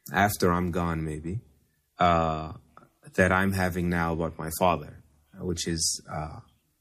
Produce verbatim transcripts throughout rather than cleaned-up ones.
after I'm gone maybe, uh, that I'm having now about my father, which is uh,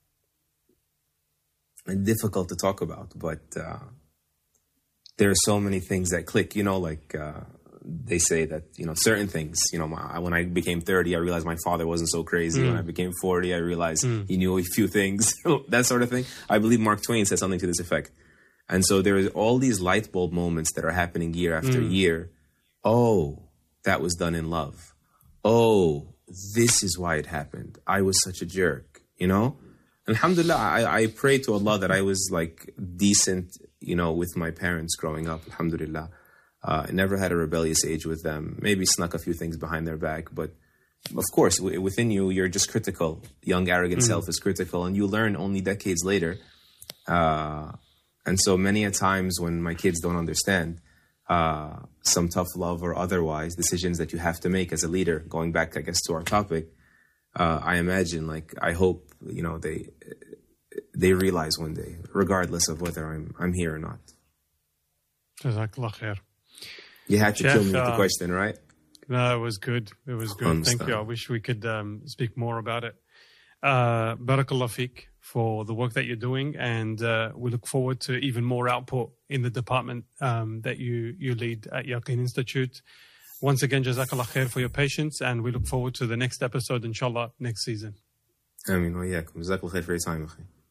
difficult to talk about, but uh, there are so many things that click, you know, like uh, they say that, you know, certain things, you know, my, when I became thirty, I realized my father wasn't so crazy. Mm. When I became forty, I realized mm. he knew a few things, that sort of thing. I believe Mark Twain said something to this effect. And so there is all these light bulb moments that are happening year after mm. year. Oh, that was done in love. Oh, this is why it happened. I was such a jerk, you know? Alhamdulillah, I, I pray to Allah that I was like decent, you know, with my parents growing up. Alhamdulillah. Uh, I never had a rebellious age with them. Maybe snuck a few things behind their back. But of course, w- within you, you're just critical. Young, arrogant mm. self is critical. And you learn only decades later. Uh, and so many a times when my kids don't understand uh, some tough love or otherwise, decisions that you have to make as a leader, going back, I guess, to our topic, uh, I imagine, like, I hope, you know, they they realize one day, regardless of whether I'm I'm here or not. Jazakallah khair. You had to Sheikh, kill me with the question, right? No, it was good. It was good. Thank you. I wish we could um, speak more about it. Uh, Barakallah feek for the work that you're doing, and uh, we look forward to even more output in the department um, that you, you lead at Yaqeen Institute. Once again, Jazakallah khair for your patience, and we look forward to the next episode, inshallah, next season. Ameen wa iyaakum. Jazakallah khair for your time, akhi.